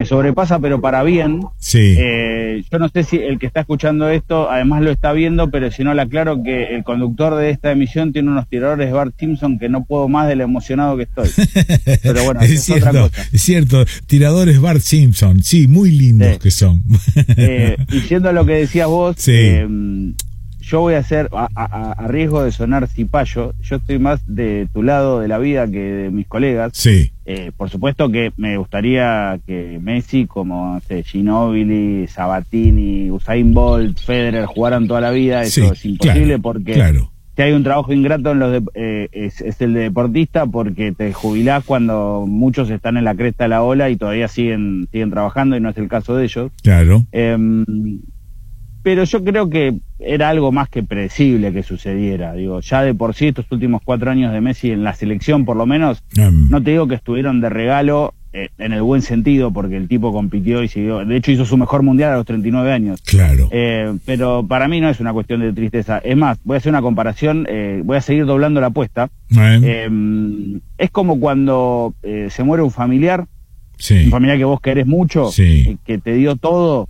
sobrepasa, pero para bien. Sí. Yo no sé si el que está escuchando esto, además lo está viendo, pero si no le aclaro que el conductor de esta emisión tiene unos tiradores de Bart Simpson que no puedo más de lo emocionado que estoy. Pero bueno, es cierto, otra cosa. Es cierto, tiradores Bart Simpson, sí, muy lindos Sí. que son. Y siendo lo que decías vos, Sí. yo voy a hacer, a riesgo de sonar cipayo, yo estoy más de tu lado de la vida que de mis colegas. Sí. Por supuesto que me gustaría que Messi, como no sé, Ginóbili, Sabatini, Usain Bolt, Federer jugaran toda la vida. Eso Sí, es imposible, claro, porque claro. si hay un trabajo ingrato en es el de deportista, porque te jubilás cuando muchos están en la cresta de la ola y todavía siguen trabajando, y no es el caso de ellos. Claro. Pero yo creo que era algo más que predecible que sucediera. Digo, ya de por sí estos últimos 4 años de Messi en la selección, por lo menos, no te digo que estuvieron de regalo, en el buen sentido, porque el tipo compitió y siguió. De hecho, hizo su mejor mundial a los 39 años. Claro. Pero para mí no es una cuestión de tristeza. Es más, voy a hacer una comparación, voy a seguir doblando la apuesta. Es como cuando se muere un familiar, Sí. un familiar que vos querés mucho, Sí. que te dio todo,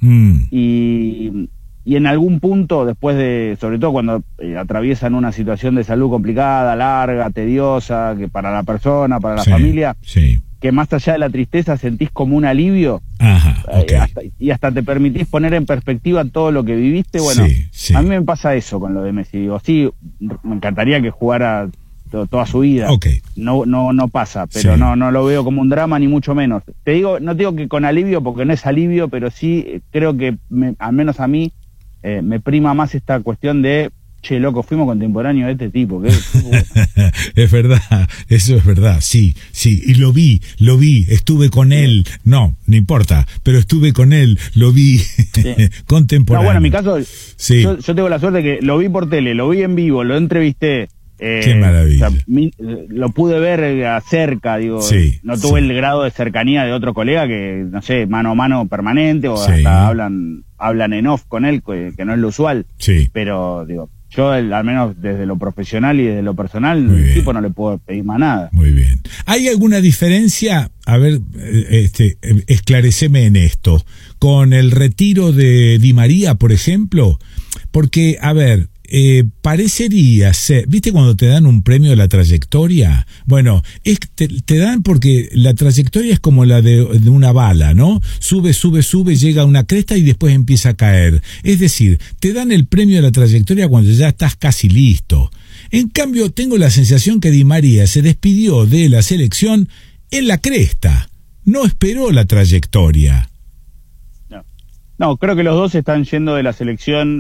y en algún punto, después de, sobre todo cuando atraviesan una situación de salud complicada, larga, tediosa, que para la persona, para la familia, que más allá de la tristeza sentís como un alivio. Ajá, okay. Hasta te permitís poner en perspectiva todo lo que viviste. Bueno, a mí me pasa eso con lo de Messi. Digo, sí, me encantaría que jugara toda su vida. Okay. No pasa, pero no lo veo como un drama, ni mucho menos. Te digo, no digo que con alivio, porque no es alivio, pero sí creo que al menos a mí me prima más esta cuestión de, che, loco, fuimos contemporáneos de este tipo. Es verdad, eso es verdad, sí, y lo vi, estuve con él, no importa, pero estuve con él, lo vi contemporáneo. No, bueno, en mi caso, yo tengo la suerte que lo vi por tele, lo vi en vivo, lo entrevisté. Qué maravilla. O sea, lo pude ver cerca, digo, no tuve el grado de cercanía de otro colega que, no sé, mano a mano permanente, o hasta hablan en off con él, que no es lo usual. Pero, digo, yo al menos desde lo profesional y desde lo personal, el tipo no le puedo pedir más nada. Muy bien. ¿Hay alguna diferencia? A ver, esclareceme en esto. Con el retiro de Di María, por ejemplo, porque, a ver, parecería ser, ¿viste cuando te dan un premio de la trayectoria? Bueno, te dan porque la trayectoria es como la de una bala, ¿no? Sube, llega a una cresta y después empieza a caer. Es decir, te dan el premio de la trayectoria cuando ya estás casi listo. En cambio, tengo la sensación que Di María se despidió de la selección en la cresta. No esperó la trayectoria. No, creo que los dos están yendo de la selección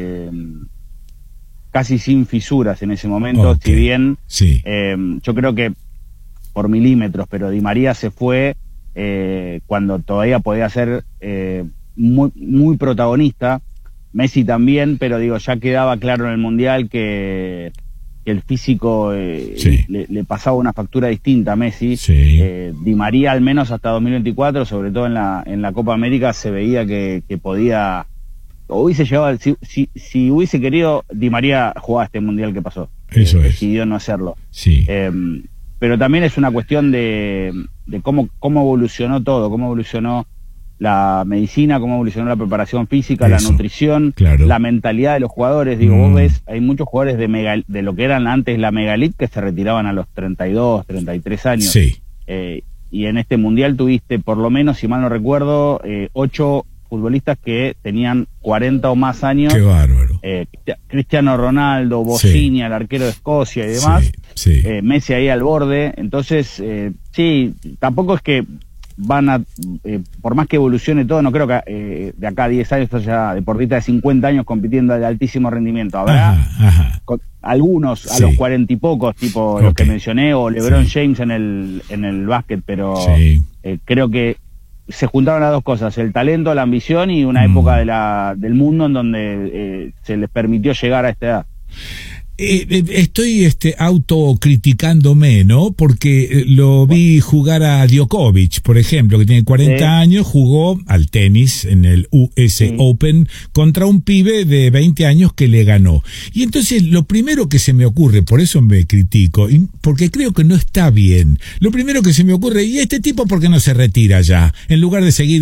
casi sin fisuras en ese momento, si bien yo creo que por milímetros, pero Di María se fue cuando todavía podía ser muy protagonista, Messi también, pero digo, ya quedaba claro en el Mundial que el físico le pasaba una factura distinta a Messi. Di María, al menos hasta 2024, sobre todo en la Copa América, se veía que podía, o hubiese llegado, si hubiese querido, Di María jugaba este Mundial que pasó. Decidió no hacerlo. Pero también es una cuestión de cómo evolucionó todo, cómo evolucionó la medicina, cómo evolucionó la preparación física, la nutrición, la mentalidad de los jugadores. Digo, vos ves, hay muchos jugadores de lo que eran antes la megalith que se retiraban a los 32, 33 años. Y en este Mundial tuviste, por lo menos, si mal no recuerdo, 8 futbolistas que tenían 40 o más años. ¡Qué bárbaro! Cristiano Ronaldo, Bossini, el arquero de Escocia y demás. Messi ahí al borde. Entonces, tampoco es que van a, por más que evolucione todo, no creo que de acá a 10 años haya deportistas de 50 años compitiendo de altísimo rendimiento. Habrá algunos a los 40 y pocos, tipo los que mencioné, o LeBron James en el básquet, pero creo que se juntaron las dos cosas, el talento, la ambición y una época del mundo en donde se les permitió llegar a esta edad. Estoy autocriticándome, ¿no? Porque lo vi jugar a Djokovic, por ejemplo, que tiene 40 años, jugó al tenis en el US Open contra un pibe de 20 años que le ganó. Y entonces lo primero que se me ocurre, por eso me critico, porque creo que no está bien, lo primero que se me ocurre, ¿y este tipo por qué no se retira ya? En lugar de seguir